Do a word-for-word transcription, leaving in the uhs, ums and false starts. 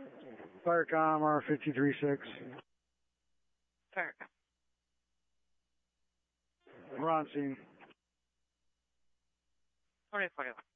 Firecom R fifty-three six. Firecom. We're on scene. twenty forty-one.